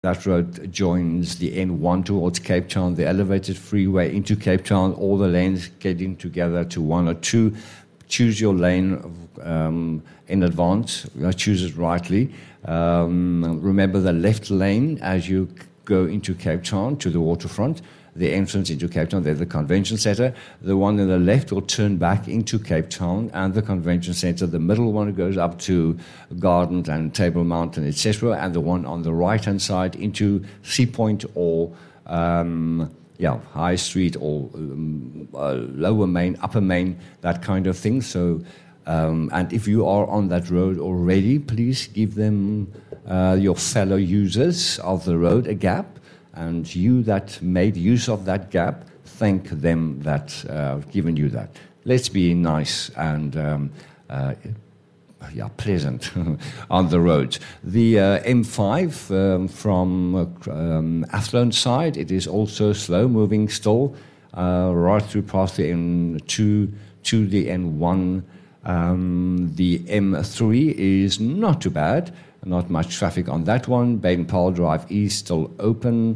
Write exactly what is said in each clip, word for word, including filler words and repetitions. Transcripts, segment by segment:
That road joins the N one towards Cape Town, the elevated freeway into Cape Town, all the lanes getting together to one or two. Choose your lane um, in advance, choose it rightly. Um, remember the left lane as you go into Cape Town to the waterfront. The entrance into Cape Town, there's the convention centre. The one on the left will turn back into Cape Town and the convention centre. The middle one goes up to Gardens and Table Mountain, et cetera. And the one on the right-hand side into Sea Point or um, yeah, High Street or um, uh, Lower Main, Upper Main, that kind of thing. So, um, and if you are on that road already, please give them, uh, your fellow users of the road, a gap. And you that made use of that gap, thank them that uh, given you that. Let's be nice and um, uh, yeah, pleasant on the roads. The uh, M five um, from uh, um, Athlone side, it is also slow moving still, uh, right through past the N two to the N one. Um, the M three is not too bad. Not much traffic on that one. Baden-Powell Drive East still open.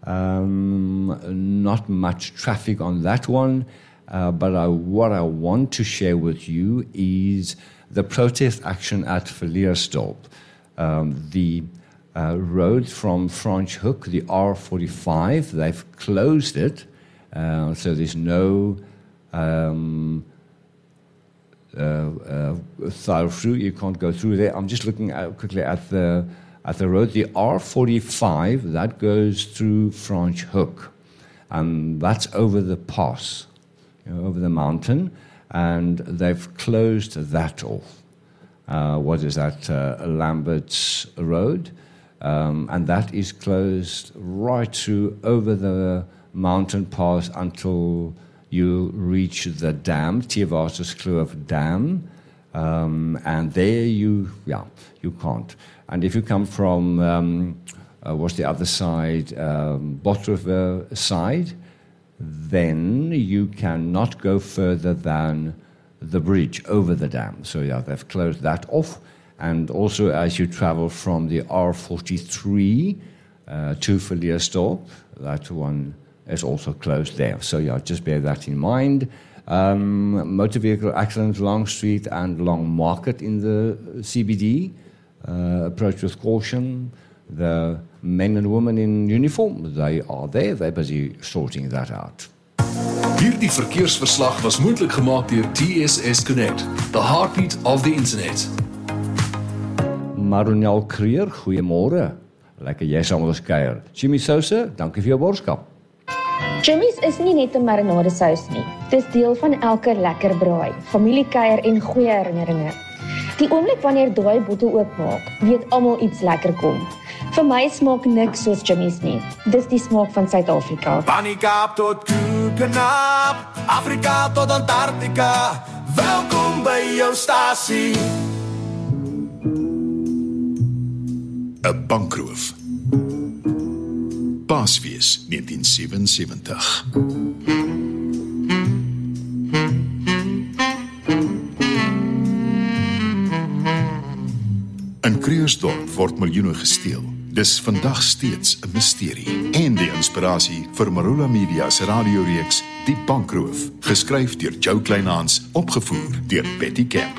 Um, not much traffic on that one. Uh, but I, what I want to share with you is the protest action at Villiersdorp. Um, the uh, road from Franschhoek, the R forty-five, they've closed it. Uh, so there's no... Um, Uh, uh, thoroughfare. You can't go through there. I'm just looking at, quickly at the at the road. The R forty-five, that goes through Franschhoek, and that's over the pass, you know, over the mountain, and they've closed that off. Uh, what is that? Uh, Lambert's Road, um, and that is closed right through over the mountain pass until you reach the dam, Theewaterskloof Dam, um, and there you, yeah, you can't. And if you come from, um, uh, what's the other side, um, Botteriver side, then you cannot go further than the bridge over the dam. So yeah, they've closed that off. And also as you travel from the R forty-three uh, to Villiersdorp, that one is also closed there. So yeah, just bear that in mind. Um, motor vehicle accidents, Long Street and Long Market in the C B D. Uh, approach with caution. The men and women in uniform, they are there. They're busy sorting that out. Hierdie verkeersverslag was moontlik gemaak deur T S S Connect, the heartbeat of the internet. Maronel Creer, goeiemôre. Lekker jy saam met ons kuier. Jimmy Sousa, dankie vir jou boodskap. Jimmy's is nie net 'n marinade sous nie. Dis deel van elke lekker braai, familiekuier en goeie herinneringe. Die oomblik wanneer daai bottel oopmaak, weet almal iets lekker kom. Vir my smaak niks soos Jimmy's nie. Dis die smaak van Suid-Afrika. Van die Kaap tot Koekenaap, Afrika tot Antarktika. Welkom by jou stasie. 'n Bankroof. Paasfees negentien sewensewentig. In Krugersdorp word miljoene gesteel. Dis vandag steeds 'n misterie. En die inspirasie vir Marula Media se radioreeks Die Bankroof, geskryf deur Jo Kleinhans, opgevoer deur Betty Camp.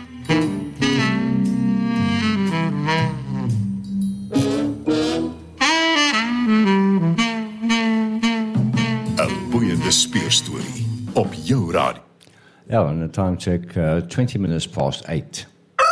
'n boeiende speurstorie op jou radio. Yeah, and the time check, uh, twenty minutes past eight.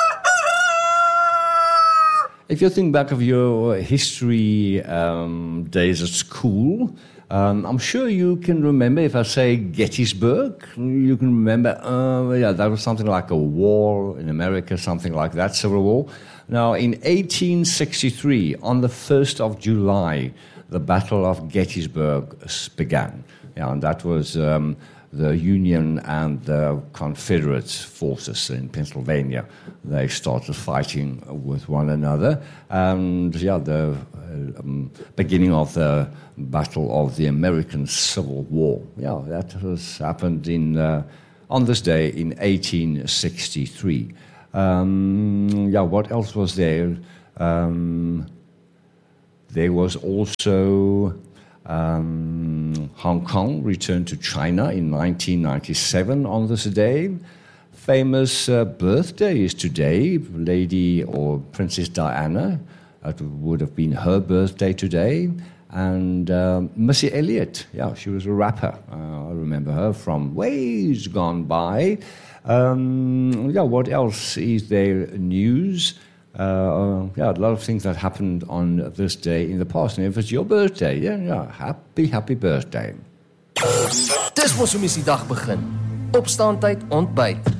If you think back of your history um, days at school, um, I'm sure you can remember, if I say Gettysburg, you can remember, uh, yeah, that was something like a war in America, something like that, Civil War. Now, in eighteen sixty-three, on the first of July, the Battle of Gettysburg began. Yeah, and that was um, the Union and the Confederate forces in Pennsylvania. They started fighting with one another. And yeah, the uh, um, beginning of the Battle of the American Civil War. Yeah, that has happened in uh, on this day in eighteen sixty-three. Um, yeah, what else was there? Um, There was also um, Hong Kong returned to China in nineteen ninety-seven on this day. Famous uh, birthday is today, Lady or Princess Diana. It would have been her birthday today. And um, Missy Elliott, yeah, she was a rapper. Uh, I remember her from ways gone by. Um, yeah, what else is there? News. Uh, yeah, a lot of things that happened on this day in the past. And if it's your birthday, yeah, yeah, happy, happy birthday. Dis mos hoe mens die dag begin. Opstaantyd, ontbyt.